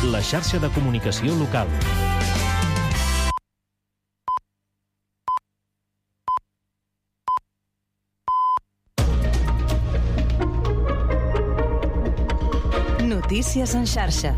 la xarxa de comunicació local. Notícies en xarxa.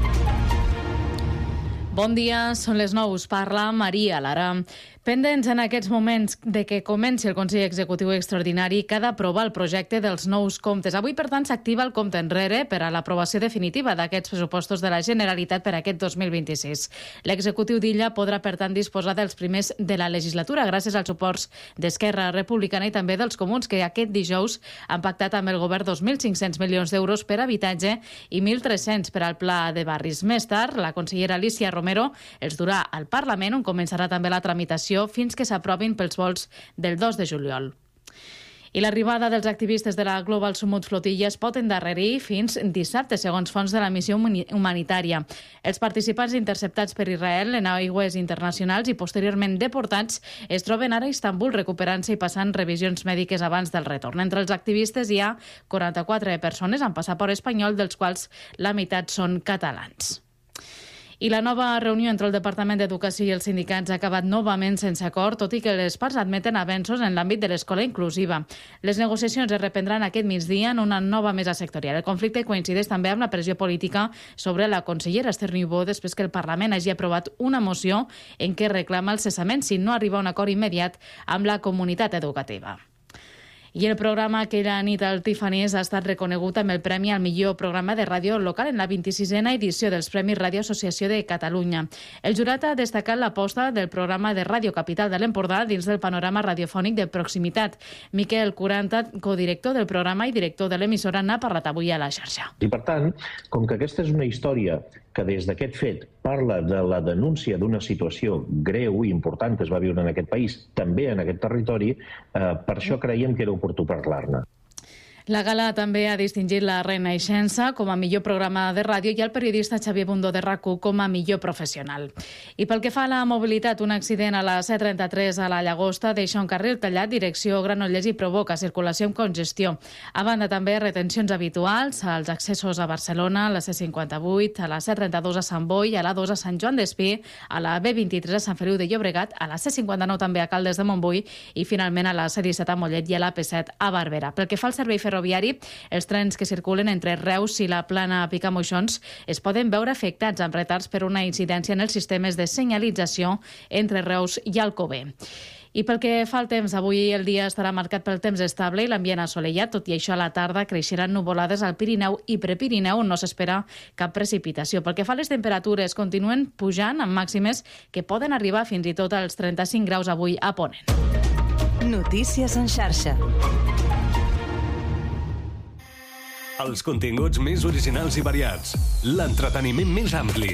Bon dia, són les 9, us parla Maria Lara. Pendents en aquests moments de que comenci el Consell Executiu Extraordinari que ha d'aprovar el projecte dels nous comptes. Avui, per tant, s'activa el compte enrere per a l'aprovació definitiva d'aquests pressupostos de la Generalitat per a aquest 2026. L'executiu d'Illa podrà, per tant, disposar dels primers de la legislatura gràcies als suports d'Esquerra Republicana i també dels comuns que aquest dijous han pactat amb el govern 2.500 milions d'euros per a habitatge i 1.300 per al pla de barris. Més tard, la consellera Alicia Romero els durà al Parlament, on començarà també la tramitació fins que s'aprovin pels vols del 2 de juliol. I l'arribada dels activistes de la Global Summit Flotilla es pot endarrerir fins dissabte, segons fons de la missió humanitària. Els participants interceptats per Israel en aigües internacionals i posteriorment deportats es troben ara a Istanbul recuperant-se i passant revisions mèdiques abans del retorn. Entre els activistes hi ha 44 persones amb passaport espanyol, dels quals la meitat són catalans. I la nova reunió entre el Departament d'Educació i els sindicats ha acabat novament sense acord, tot i que les parts admeten avenços en l'àmbit de l'escola inclusiva. Les negociacions es reprendran aquest migdia en una nova mesa sectorial. El conflicte coincideix també amb la pressió política sobre la consellera Esther Niubó després que el Parlament hagi aprovat una moció en què reclama el cessament si no arriba a un acord immediat amb la comunitat educativa. I el programa aquella nit al Tiffany's ha estat reconegut amb el Premi al millor programa de ràdio local en la 26a edició dels Premis Ràdio Associació de Catalunya. El jurat ha destacat l'aposta del programa de Ràdio Capital de l'Empordà dins del panorama radiofònic de proximitat. Miquel Curanta, codirector del programa i director de l'emissora, n'ha parlat avui a la xarxa. I per tant, com que aquesta és una història que des d'aquest fet parla de la denúncia d'una situació greu i important que es va viure en aquest país, també en aquest territori, per això creiem que era oportú parlar-ne. La gala també ha distingit la Renaixença com a millor programa de ràdio i el periodista Xavier Bundó de RAC1 com a millor professional. I pel que fa a la mobilitat, un accident a la C33 a la Llagosta deixa un carril tallat direcció Granollers i provoca circulació amb congestió. A banda també retencions habituals als accessos a Barcelona, a la C58, a la C32 a Sant Boi, a la 2 a Sant Joan d'Espí, a la B23 a Sant Feliu de Llobregat, a la C59 també a Caldes de Montbui i finalment a la C17 a Mollet i a la P7 a Barberà. Pel que fa al servei ferroviari, els trens que circulen entre Reus i la Plana a Picamoixons es poden veure afectats amb retards per una incidència en els sistemes de senyalització entre Reus i Alcover. I pel que fa al temps, avui el dia estarà marcat pel temps estable i l'ambient assolellat. Tot i això, a la tarda creixeran nuvolades al Pirineu i Prepirineu, on no s'espera cap precipitació. Pel que fa a les temperatures, continuen pujant amb màximes que poden arribar fins i tot als 35 graus avui a Ponent. Notícies en xarxa. Els continguts més originals i variats. L'entreteniment més ampli.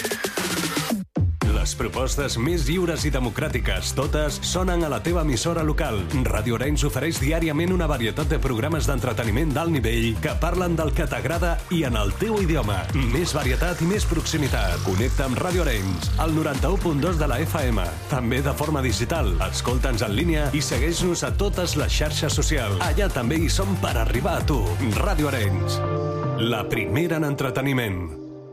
Les propostes més lliures i democràtiques, totes sonen a la teva emissora local. Ràdio Arenys ofereix diàriament una varietat de programes d'entreteniment d'alt nivell que parlen del que t'agrada i en el teu idioma. Més varietat i més proximitat. Connecta amb Ràdio Arenys, al 91.2 de la FM. També de forma digital. Escolta'ns en línia i segueix-nos a totes les xarxes socials. Allà també hi som per arribar a tu. Ràdio Arenys, la primera en entreteniment.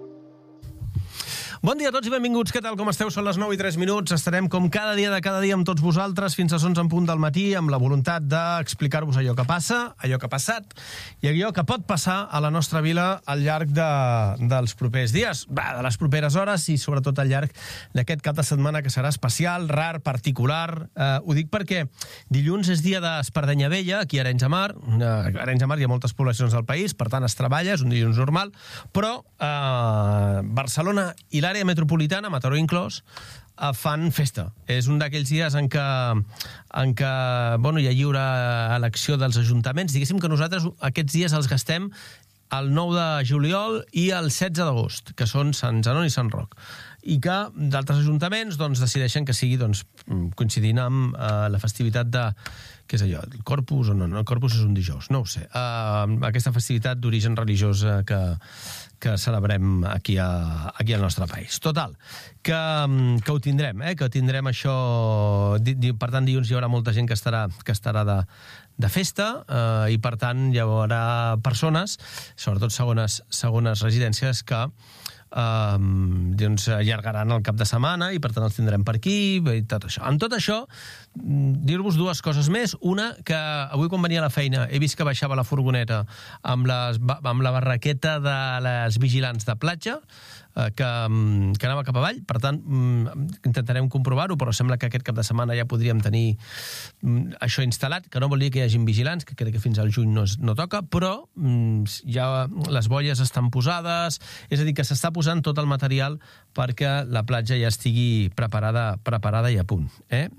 Bon dia a tots i benvinguts. Què tal, com esteu? Són les 9:03. Estarem com cada dia amb tots vosaltres fins a les 11 en punt del matí amb la voluntat d'explicar-vos allò que passa, allò que ha passat i allò que pot passar a la nostra vila al llarg dels propers dies, de les properes hores i sobretot al llarg d'aquest cap de setmana que serà especial, rar, particular. Ho dic perquè dilluns és dia d'Espardenya Vella, aquí a Arenys de Mar. A Arenys de Mar hi ha moltes poblacions del país, per tant es treballa, és un dilluns normal, però Barcelona i l'àrea metropolitana, Mataró inclòs, fan festa. És un d'aquells dies en què hi ha lliure elecció dels ajuntaments. Diguéssim que nosaltres aquests dies els gastem el 9 de juliol i el 16 d'agost, que són Sant Zenon i Sant Roc, i que d'altres ajuntaments decideixen que sigui coincidint amb la festivitat de... Què és allò? El Corpus o no? El Corpus és un dijous, no ho sé. Aquesta festivitat d'origen religiós que celebrem aquí al nostre país. Total, que ho tindrem, que tindrem això... Per tant, dilluns hi haurà molta gent que estarà de festa i, per tant, hi haurà persones, sobretot segones residències, que doncs allargaran el cap de setmana i per tant els tindrem per aquí i tot això. Amb tot això, dir-vos dues coses més. Una, que avui quan venia a la feina he vist que baixava la furgoneta amb la barraqueta de les vigilants de platja, que anava cap avall. Per tant, intentarem comprovar-ho, però sembla que aquest cap de setmana ja podríem tenir això instal·lat, que no vol dir que hi hagin vigilants, que crec que fins al juny no toca, però ja les boies estan posades, és a dir, que s'està posant tot el material perquè la platja ja estigui preparada i a punt.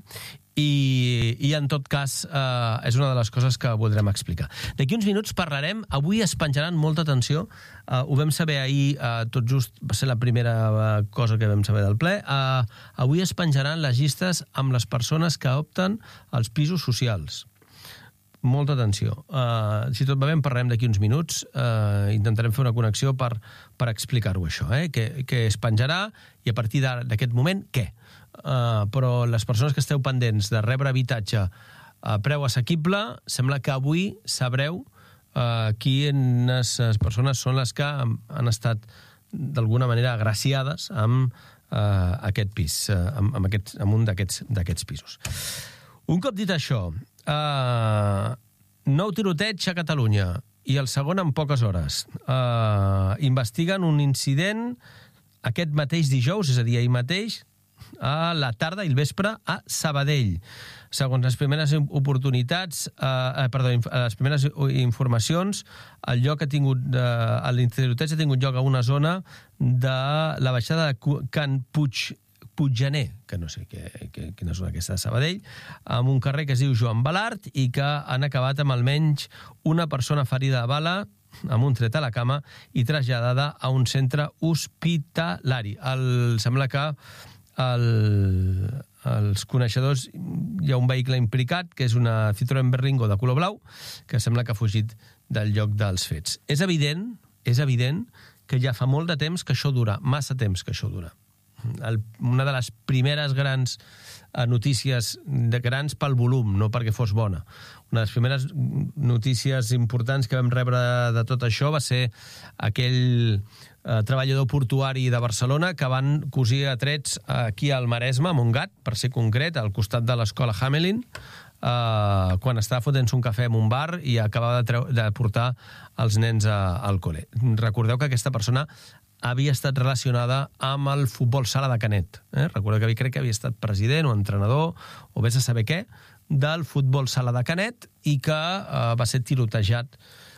I en tot cas és una de les coses que voldrem explicar. D'aquí uns minuts parlarem, avui es penjaran, molta atenció, ho vam saber ahir, tot just va ser la primera cosa que vam saber del ple, avui es penjaran les llistes amb les persones que opten als pisos socials. Molta atenció. Si tot va bé, en parlarem d'aquí uns minuts, intentarem fer una connexió per explicar-ho això, que es penjarà i a partir d'aquest moment, què? Però les persones que esteu pendents de rebre habitatge a preu assequible, sembla que avui sabreu quines persones són les que han estat d'alguna manera agraciades amb aquest pis, amb un d'aquests pisos. Un cop dit això, nou tiroteig a Catalunya i el segon en poques hores. Investiguen un incident aquest mateix dijous, és a dir, ahir mateix, a la tarda i el vespre a Sabadell. Segons les primeres les primeres informacions, el lloc l'intiroteig ha tingut lloc a una zona de la baixada de Can Puiggener, que no sé quina zona aquesta de Sabadell, amb un carrer que es diu Joan Balart i que han acabat amb almenys una persona ferida de bala amb un tret a la cama i traslladada a un centre hospitalari. Sembla que els coneixedors, hi ha un vehicle implicat, que és una Citroën Berlingo de color blau, que sembla que ha fugit del lloc dels fets. És evident que ja fa molt de temps que això dura, massa temps que això dura. Una de les primeres grans notícies, grans pel volum, no perquè fos bona. Una de les primeres notícies importants que vam rebre de tot això va ser aquell treballador portuari de Barcelona que van cosir a trets aquí al Maresme, a Montgat, per ser concret, al costat de l'escola Hamelin, quan estava fotent-se un cafè en un bar i acabava de portar els nens al col·le. Recordeu que aquesta persona havia estat relacionada amb el futbol sala de Canet. Recordeu que crec que havia estat president o entrenador, o vés a saber què, del futbol sala de Canet i que va ser tirotejat.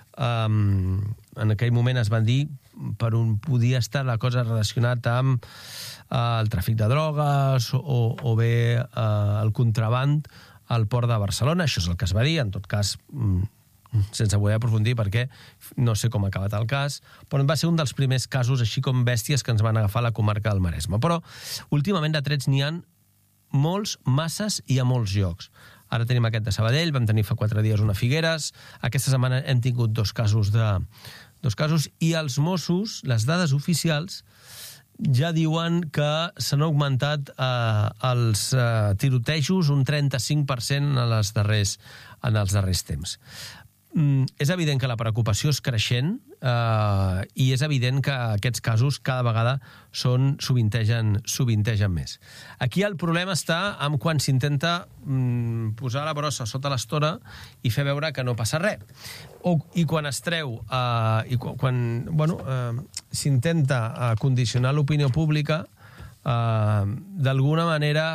En aquell moment es van dir per on podia estar la cosa relacionat amb el tràfic de drogues o bé el contraband al port de Barcelona. Això és el que es va dir, en tot cas sense voler aprofundir perquè no sé com ha acabat el cas, però va ser un dels primers casos així com bèsties que ens van agafar a la comarca del Maresme. Però últimament de trets n'hi ha molts, masses i a molts llocs. Ara tenim aquest de Sabadell, vam tenir fa 4 dies una a Figueres, aquesta setmana hem tingut dos casos i els Mossos, les dades oficials, ja diuen que s'han augmentat els tirotejos un 35% en els darrers temps. És evident que la preocupació és creixent i és evident que aquests casos cada vegada sovintegen més. Aquí el problema està en quan s'intenta posar la brossa sota l'estora i fer veure que no passa res. I quan es treu, quan s'intenta condicionar l'opinió pública, d'alguna manera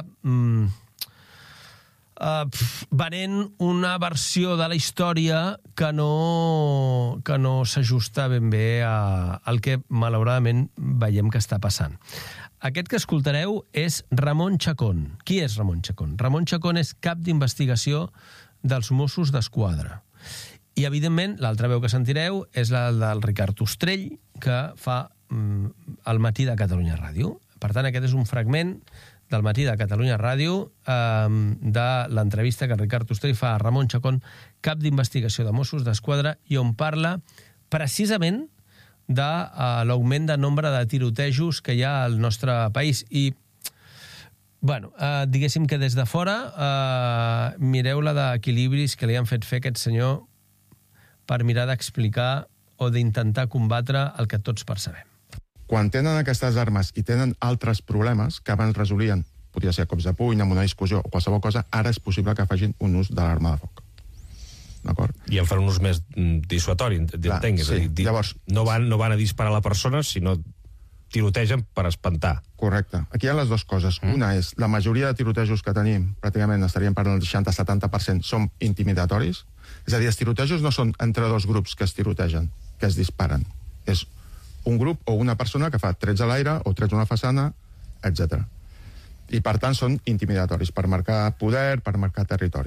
venent una versió de la història que no s'ajusta ben bé al que malauradament veiem que està passant. Aquest que escoltareu és Ramon Chacón. Qui és Ramon Chacón? Ramon Chacón és cap d'investigació dels Mossos d'Esquadra. I, evidentment, l'altra veu que sentireu és la del Ricard Ostrell, que fa el Matí de Catalunya Ràdio. Per tant, aquest és un fragment del Matí de Catalunya Ràdio, de l'entrevista que Ricard Ostrell fa a Ramon Chacón, cap d'investigació de Mossos d'Esquadra, i on parla precisament de l'augment de nombre de tirotejos que hi ha al nostre país. I, diguéssim que des de fora mireu la d'equilibris que li han fet fer aquest senyor per mirar d'explicar o d'intentar combatre el que tots percebem. Quan tenen aquestes armes i tenen altres problemes que abans resolien, podria ser cops de puny, amb una discussió o qualsevol cosa, ara és possible que facin un ús de l'arma de foc. D'acord? I en fan un ús més dissuatori, entenc. Sí. Llavors, no van a disparar a la persona, sinó tirotegen per espantar. Correcte. Aquí hi ha les dues coses. Una és, la majoria de tirotejos que tenim, pràcticament estaríem parlant del 60-70%, són intimidatoris. És a dir, els tirotejos no són entre dos grups que es tirotegen, que es disparen. És un grup o una persona que fa trets a l'aire o trets a una façana, etc. I, per tant, són intimidatoris per marcar poder, per marcar territori.